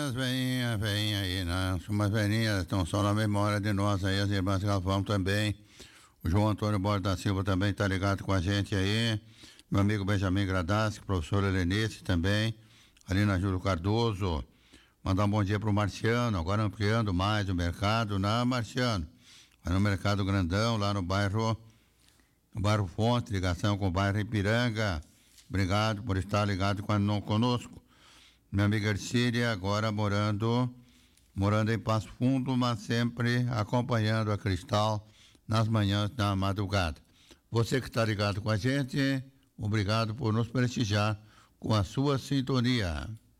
As velhinhas aí, né? Umas velhinhas estão só na memória de nós aí, as irmãs Galvão também. O João Antônio Borda da Silva também está ligado com a gente aí. Meu amigo Benjamin Gradassi, professor Helenice também, ali na Júlio Cardoso. Mandar um bom dia pro Marciano, agora ampliando mais o mercado, né, Marciano? Vai no Mercado Grandão, lá no bairro Fonte, ligação com o bairro Ipiranga. Obrigado por estar ligado conosco. Minha amiga Ercília, agora morando em Passo Fundo, mas sempre acompanhando a Cristal nas manhãs da madrugada. Você que está ligado com a gente, obrigado por nos prestigiar com a sua sintonia.